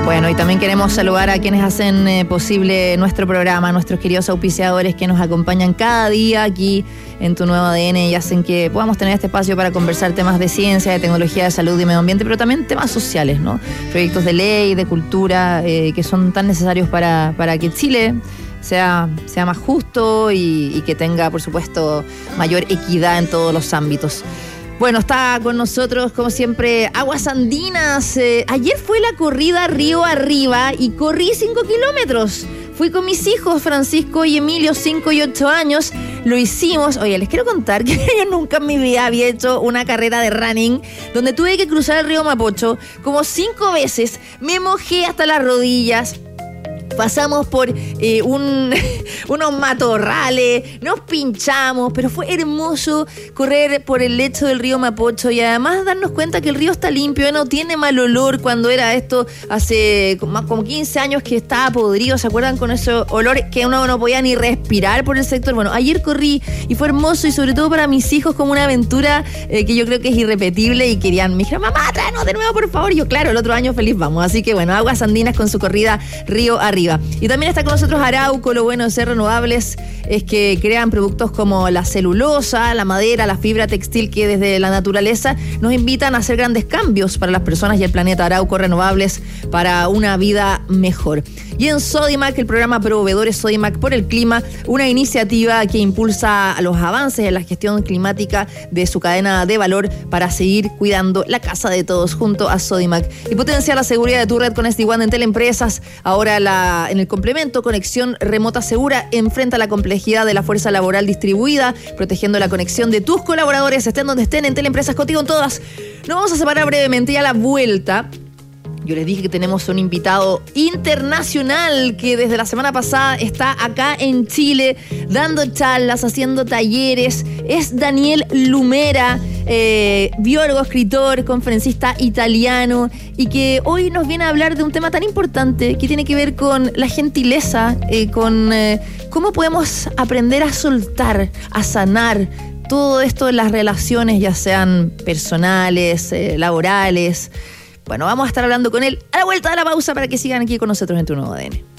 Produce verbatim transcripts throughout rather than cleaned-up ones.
Bueno, y también queremos saludar a quienes hacen eh, posible nuestro programa, nuestros queridos auspiciadores que nos acompañan cada día aquí en Tu Nuevo A D N y hacen que podamos tener este espacio para conversar temas de ciencia, de tecnología, de salud y medio ambiente, pero también temas sociales, ¿no? Proyectos de ley, de cultura, eh, que son tan necesarios para, para que Chile sea, sea más justo y, y que tenga, por supuesto, mayor equidad en todos los ámbitos. Bueno, está con nosotros, como siempre, Aguas Andinas. Eh, ayer fue la corrida Río Arriba y corrí cinco kilómetros. Fui con mis hijos, Francisco y Emilio, cinco y ocho años. Lo hicimos. Oye, les quiero contar que yo nunca en mi vida había hecho una carrera de running donde tuve que cruzar el río Mapocho como cinco veces. Me mojé hasta las rodillas. Pasamos por eh, un, unos matorrales, nos pinchamos, pero fue hermoso correr por el lecho del río Mapocho y además darnos cuenta que el río está limpio, no tiene mal olor. Cuando era esto hace como quince años que estaba podrido, ¿se acuerdan? Con ese olor que uno no podía ni respirar por el sector. Bueno, ayer corrí y fue hermoso y sobre todo para mis hijos como una aventura eh, que yo creo que es irrepetible y querían, me dijeron, mamá, tráenos de nuevo por favor. Y yo, claro, el otro año feliz vamos. Así que bueno, Aguas Andinas con su corrida Río Arriba. Y también está con nosotros Arauco. Lo bueno de ser renovables es que crean productos como la celulosa, la madera, la fibra textil que desde la naturaleza nos invitan a hacer grandes cambios para las personas y el planeta. Arauco, renovables para una vida mejor. Y en Sodimac, el programa Proveedores Sodimac por el Clima, una iniciativa que impulsa los avances en la gestión climática de su cadena de valor para seguir cuidando la casa de todos junto a Sodimac. Y potenciar la seguridad de tu red con S D WAN en Teleempresas. Ahora la, en el complemento, conexión remota segura, enfrenta la complejidad de la fuerza laboral distribuida, protegiendo la conexión de tus colaboradores, estén donde estén, en Teleempresas, contigo en todas. Nos vamos a separar brevemente y a la vuelta. Yo les dije que tenemos un invitado internacional que desde la semana pasada está acá en Chile dando charlas, haciendo talleres. Es Daniel Lumera, eh, biólogo, escritor, conferencista italiano y que hoy nos viene a hablar de un tema tan importante que tiene que ver con la gentileza, eh, con eh, cómo podemos aprender a soltar, a sanar todo esto de las relaciones, ya sean personales, eh, laborales. Bueno, vamos a estar hablando con él a la vuelta de la pausa para que sigan aquí con nosotros en Tu Nuevo A D N.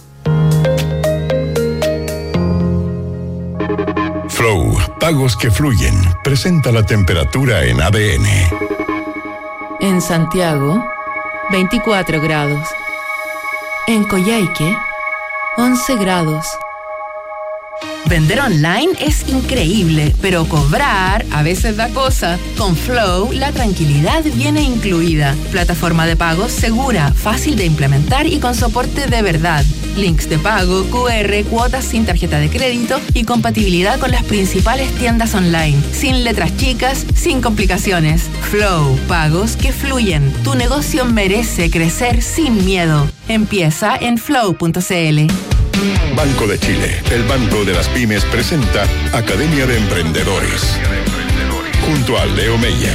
Flow, pagos que fluyen, presenta la temperatura en A D N. En Santiago, veinticuatro grados. En Coyhaique, once grados. Vender online es increíble, pero cobrar a veces da cosa. Con Flow, la tranquilidad viene incluida. Plataforma de pagos segura, fácil de implementar y con soporte de verdad. Links de pago, Q R, cuotas sin tarjeta de crédito y compatibilidad con las principales tiendas online. Sin letras chicas, sin complicaciones. Flow, pagos que fluyen. Tu negocio merece crecer sin miedo. Empieza en flow punto c l. Banco de Chile, el banco de las pymes, presenta Academia de Emprendedores, junto a Leo Meyer.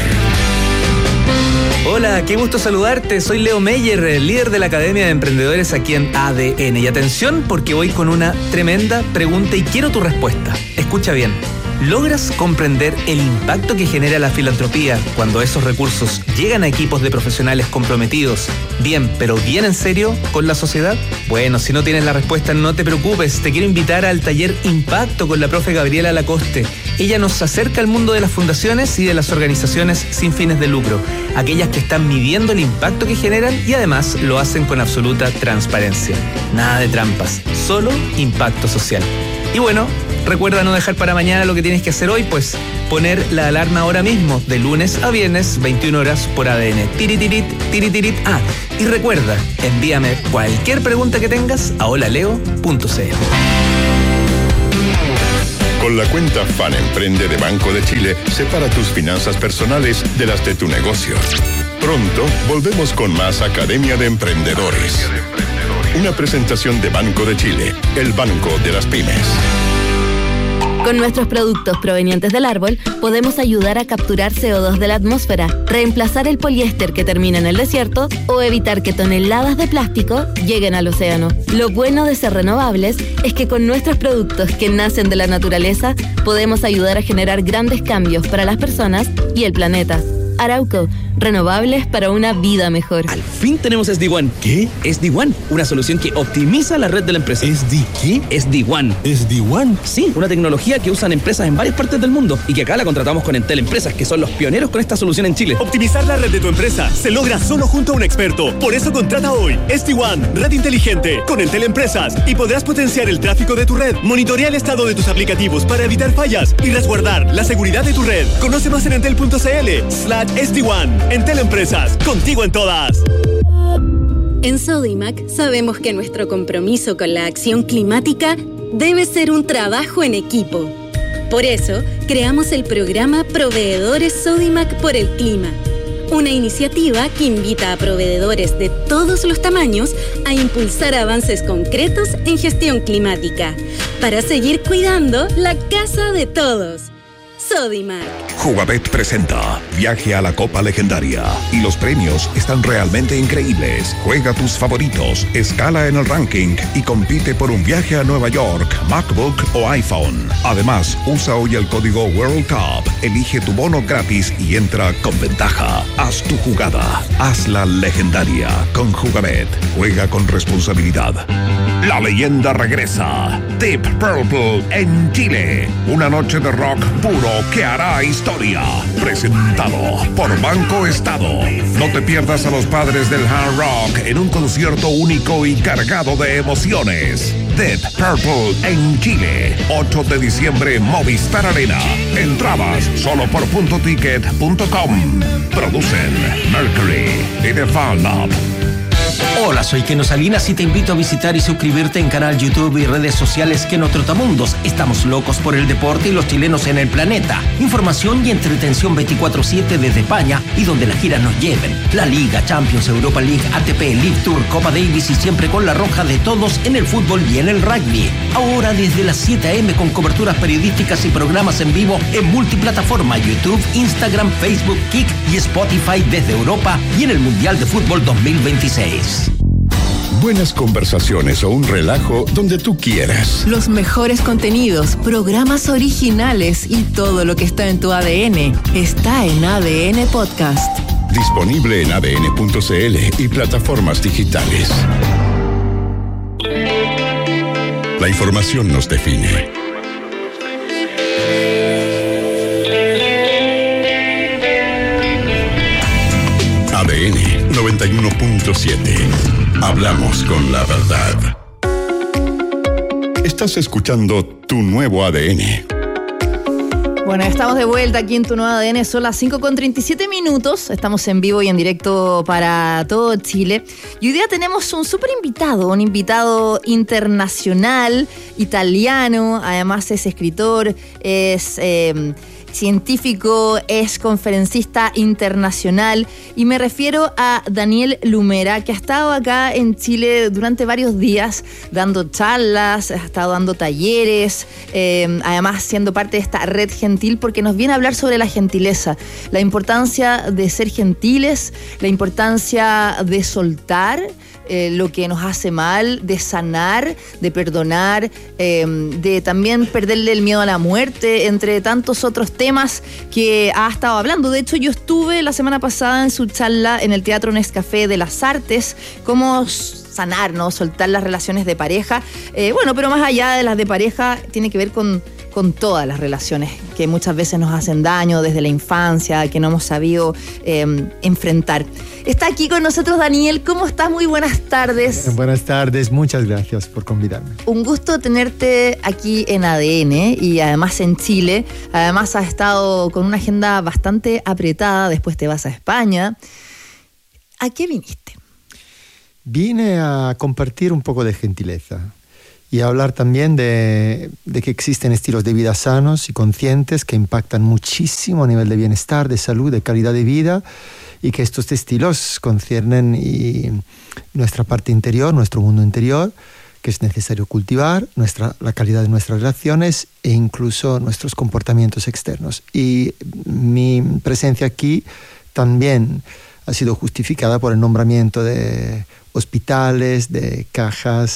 Hola, qué gusto saludarte. Soy Leo Meyer, el líder de la Academia de Emprendedores aquí en A D N. Y atención, porque voy con una tremenda pregunta y quiero tu respuesta. Escucha bien. ¿Logras comprender el impacto que genera la filantropía cuando esos recursos llegan a equipos de profesionales comprometidos, bien, pero bien en serio, con la sociedad? Bueno, si no tienes la respuesta, no te preocupes. Te quiero invitar al taller Impacto con la profe Gabriela Lacoste. Ella nos acerca al mundo de las fundaciones y de las organizaciones sin fines de lucro, aquellas que están midiendo el impacto que generan y además lo hacen con absoluta transparencia. Nada de trampas, solo impacto social. Y bueno, recuerda no dejar para mañana lo que tienes que hacer hoy, pues poner la alarma ahora mismo, de lunes a viernes, veintiuna horas por A D N. Tiritirit, tiritirit. Ah, y recuerda, envíame cualquier pregunta que tengas a holaleo punto c l. Con la cuenta Fan Emprende de Banco de Chile, separa tus finanzas personales de las de tu negocio. Pronto volvemos con más Academia de Emprendedores. Una presentación de Banco de Chile, el banco de las pymes. Con nuestros productos provenientes del árbol, podemos ayudar a capturar C O dos de la atmósfera, reemplazar el poliéster que termina en el desierto o evitar que toneladas de plástico lleguen al océano. Lo bueno de ser renovables es que con nuestros productos que nacen de la naturaleza, podemos ayudar a generar grandes cambios para las personas y el planeta. Arauco, Renovables para una vida mejor. Al fin tenemos S D One. ¿Qué? S D One, una solución que optimiza la red de la empresa. ¿S D qué? S D One. ¿S D One? Sí, una tecnología que usan empresas en varias partes del mundo y que acá la contratamos con Entel Empresas, que son los pioneros con esta solución en Chile. Optimizar la red de tu empresa se logra solo junto a un experto. Por eso contrata hoy S D One, red inteligente, con Entel Empresas, y podrás potenciar el tráfico de tu red, monitorear el estado de tus aplicativos para evitar fallas y resguardar la seguridad de tu red. Conoce más en entel punto c l slash S D One. Entel Empresas, contigo en todas. En Sodimac sabemos que nuestro compromiso con la acción climática debe ser un trabajo en equipo. Por eso, creamos el programa Proveedores Sodimac por el Clima, una iniciativa que invita a proveedores de todos los tamaños a impulsar avances concretos en gestión climática, para seguir cuidando la casa de todos. Sodimac. Jugabet presenta Viaje a la Copa Legendaria y los premios están realmente increíbles. Juega tus favoritos, escala en el ranking y compite por un viaje a Nueva York, MacBook o iPhone. Además, usa hoy el código World Cup, elige tu bono gratis y entra con ventaja. Haz tu jugada, hazla legendaria con Jugabet. Juega con responsabilidad. La leyenda regresa. Deep Purple en Chile. Una noche de rock puro que hará historia. Presentado por Banco Estado. No te pierdas a los padres del hard rock en un concierto único y cargado de emociones. Deep Purple en Chile. ocho de diciembre, Movistar Arena. Entradas solo por punto ticket punto com. Producen Mercury y The Fan Lab. Hola, soy Keno Salinas y te invito a visitar y suscribirte en canal YouTube y redes sociales Keno Trotamundos. Estamos locos por el deporte y los chilenos en el planeta. Información y entretención veinticuatro siete desde España y donde las giras nos lleven. La Liga, Champions, Europa League, A T P, League Tour, Copa Davis y siempre con la roja de todos en el fútbol y en el rugby. Ahora desde las siete a eme con coberturas periodísticas y programas en vivo en multiplataforma, YouTube, Instagram, Facebook, Kik y Spotify desde Europa y en el Mundial de Fútbol dos mil veintiséis. Buenas conversaciones o un relajo donde tú quieras. Los mejores contenidos, programas originales y todo lo que está en tu A D N está en A D N Podcast. Disponible en a d n punto c l y plataformas digitales. La información nos define. A D N noventa y uno punto siete. Hablamos con la verdad. Estás escuchando Tu Nuevo A D N. Bueno, estamos de vuelta aquí en Tu Nuevo A D N. Son las cinco con treinta y siete minutos. Estamos en vivo y en directo para todo Chile. Y hoy día tenemos un súper invitado, un invitado internacional, italiano. Además es escritor, es... Eh, científico, es conferencista internacional y me refiero a Daniel Lumera, que ha estado acá en Chile durante varios días dando charlas, ha estado dando talleres, eh, además siendo parte de esta red gentil, porque nos viene a hablar sobre la gentileza, la importancia de ser gentiles, la importancia de soltar Eh, lo que nos hace mal, de sanar, de perdonar, eh, de también perderle el miedo a la muerte, entre tantos otros temas que ha estado hablando. De hecho, yo estuve la semana pasada en su charla en el Teatro Nescafé de las Artes, cómo sanar, ¿no? Soltar las relaciones de pareja. Eh, bueno, pero más allá de las de pareja, tiene que ver con con todas las relaciones que muchas veces nos hacen daño desde la infancia, que no hemos sabido eh, enfrentar. Está aquí con nosotros Daniel. ¿Cómo estás? Muy buenas tardes. Buenas tardes, muchas gracias por convidarme. Un gusto tenerte aquí en A D N y además en Chile. Además has estado con una agenda bastante apretada, después te vas a España. ¿A qué viniste? Vine a compartir un poco de gentileza y hablar también de, de que existen estilos de vida sanos y conscientes que impactan muchísimo a nivel de bienestar, de salud, de calidad de vida, y que estos estilos conciernen y nuestra parte interior, nuestro mundo interior, que es necesario cultivar, nuestra, la calidad de nuestras relaciones e incluso nuestros comportamientos externos. Y mi presencia aquí también ha sido justificada por el nombramiento de hospitales, de cajas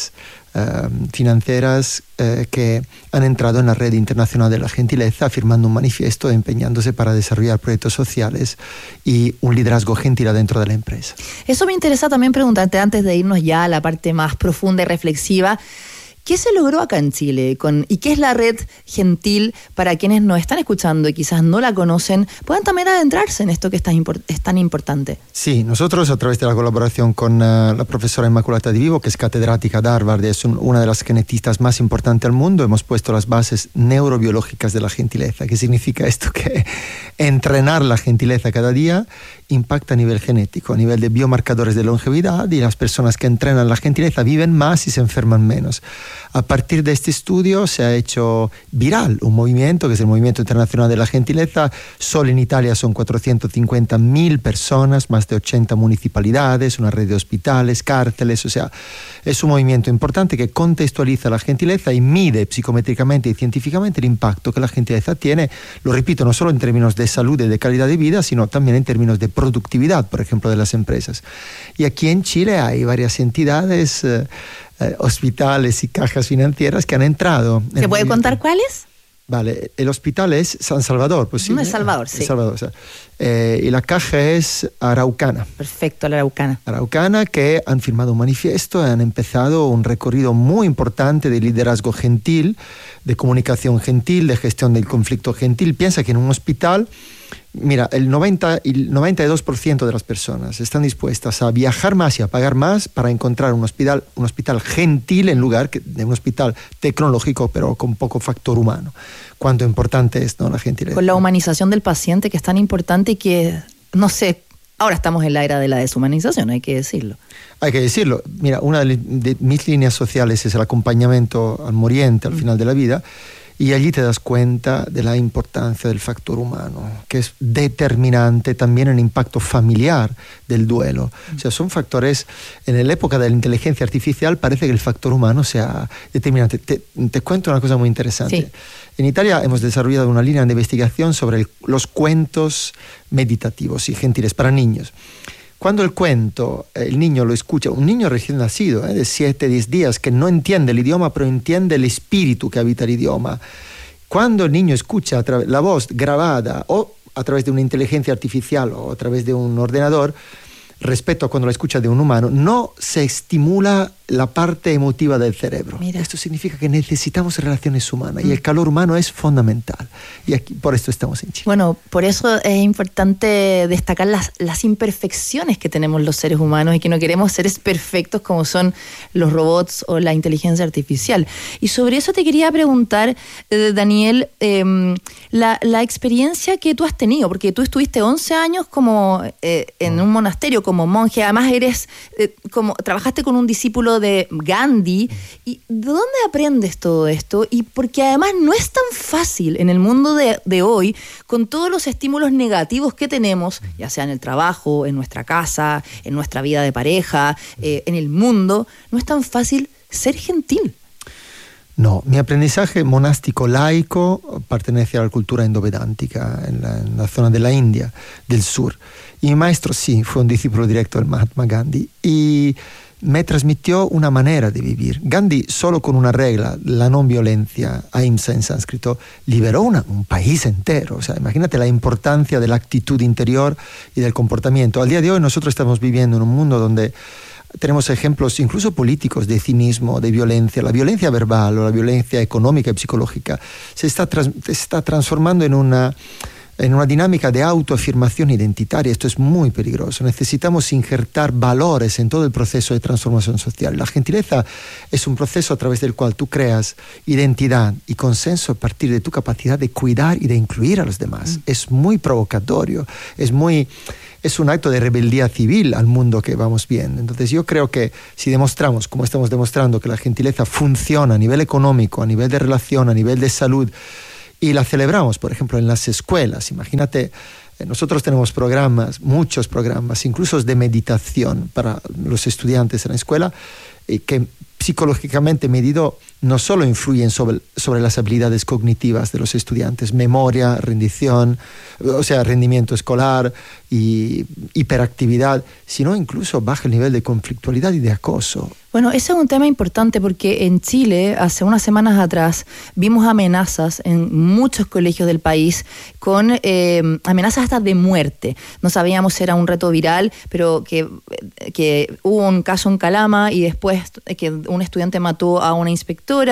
eh, financieras eh, que han entrado en la Red Internacional de la Gentileza firmando un manifiesto empeñándose para desarrollar proyectos sociales y un liderazgo gentil dentro de la empresa. Eso me interesa también preguntarte antes de irnos ya a la parte más profunda y reflexiva. ¿Qué se logró acá en Chile? Con, ¿Y qué es la Red Gentil para quienes nos están escuchando y quizás no la conocen? Puedan también adentrarse en esto que es tan, import- es tan importante. Sí, nosotros a través de la colaboración con uh, la profesora Inmaculata Di Vivo, que es catedrática de Harvard y es un, una de las genetistas más importantes del mundo, hemos puesto las bases neurobiológicas de la gentileza. ¿Qué significa esto? Que entrenar la gentileza cada día impacta a nivel genético, a nivel de biomarcadores de longevidad, y las personas que entrenan la gentileza viven más y se enferman menos. A partir de este estudio se ha hecho viral un movimiento que es el Movimiento Internacional de la Gentileza. Solo en Italia son cuatrocientas cincuenta mil personas, más de ochenta municipalidades, una red de hospitales, cárceles. O sea, es un movimiento importante que contextualiza la gentileza y mide psicométricamente y científicamente el impacto que la gentileza tiene, lo repito, no solo en términos de salud y de calidad de vida, sino también en términos de productividad, por ejemplo, de las empresas. Y aquí en Chile hay varias entidades, eh, eh, hospitales y cajas financieras que han entrado. ¿Se puede contar cuáles? Vale, el hospital es San Salvador, pues sí. No, es Salvador, sí. El Salvador, o sea, eh, y la caja es Araucana. Perfecto, la Araucana. Araucana, que han firmado un manifiesto, han empezado un recorrido muy importante de liderazgo gentil, de comunicación gentil, de gestión del conflicto gentil. Piensa que en un hospital, mira, el noventa y noventa y dos por ciento de las personas están dispuestas a viajar más y a pagar más para encontrar un hospital, un hospital gentil en lugar de un hospital tecnológico, pero con poco factor humano. Cuánto importante es, ¿no?, la gentileza. Con la humanización del paciente, que es tan importante y que, no sé, ahora estamos en la era de la deshumanización, hay que decirlo. Hay que decirlo. Mira, una de, de mis líneas sociales es el acompañamiento al moriente al final de la vida. Y allí te das cuenta de la importancia del factor humano, que es determinante también en el impacto familiar del duelo. O sea, son factores, en la época de la inteligencia artificial parece que el factor humano sea determinante. Te, te cuento una cosa muy interesante. Sí. En Italia hemos desarrollado una línea de investigación sobre el, los cuentos meditativos y gentiles para niños. Cuando el cuento, el niño lo escucha, un niño recién nacido, eh, de siete, diez días, que no entiende el idioma, pero entiende el espíritu que habita el idioma. Cuando el niño escucha a través, la voz grabada o a través de una inteligencia artificial o a través de un ordenador, respecto a cuando la escucha de un humano, no se estimula la parte emotiva del cerebro. Mira. Esto significa que necesitamos relaciones humanas mm. y el calor humano es fundamental. Y aquí, por esto estamos en Chile. Bueno, por eso es importante destacar las, las imperfecciones que tenemos los seres humanos y que no queremos seres perfectos como son los robots o la inteligencia artificial. Y sobre eso te quería preguntar, eh, Daniel, eh, la, la experiencia que tú has tenido, porque tú estuviste once años como eh, en mm. un monasterio, como monje, además eres eh, como trabajaste con un discípulo de Gandhi. ¿Y de dónde aprendes todo esto? Y porque además no es tan fácil en el mundo de, de hoy, con todos los estímulos negativos que tenemos, ya sea en el trabajo, en nuestra casa, en nuestra vida de pareja, eh, en el mundo, no es tan fácil ser gentil. No, mi aprendizaje monástico laico pertenece a la cultura indovedántica en la, en la zona de la India, del sur. Y mi maestro sí, fue un discípulo directo del Mahatma Gandhi y me transmitió una manera de vivir. Gandhi, solo con una regla, la non violencia, ahimsa en sánscrito, liberó una, un país entero. O sea, imagínate la importancia de la actitud interior y del comportamiento. Al día de hoy nosotros estamos viviendo en un mundo donde tenemos ejemplos incluso políticos de cinismo, de violencia. La violencia verbal o la violencia económica y psicológica se está, trans, se está transformando en una, en una dinámica de autoafirmación identitaria. Esto es muy peligroso. Necesitamos injertar valores en todo el proceso de transformación social. La gentileza es un proceso a través del cual tú creas identidad y consenso a partir de tu capacidad de cuidar y de incluir a los demás. Mm. Es muy provocatorio, es muy... es un acto de rebeldía civil al mundo que vamos viendo. Entonces yo creo que si demostramos, como estamos demostrando, que la gentileza funciona a nivel económico, a nivel de relación, a nivel de salud, y la celebramos, por ejemplo, en las escuelas. Imagínate, nosotros tenemos programas, muchos programas, incluso de meditación para los estudiantes en la escuela, que psicológicamente medido no solo influyen sobre, sobre las habilidades cognitivas de los estudiantes, memoria, rendición, o sea, rendimiento escolar y hiperactividad, sino incluso baja el nivel de conflictualidad y de acoso. Bueno, ese es un tema importante porque en Chile, hace unas semanas atrás, vimos amenazas en muchos colegios del país con eh, amenazas hasta de muerte. No sabíamos si era un reto viral, pero que, que hubo un caso en Calama y después que un estudiante mató a una inspectora.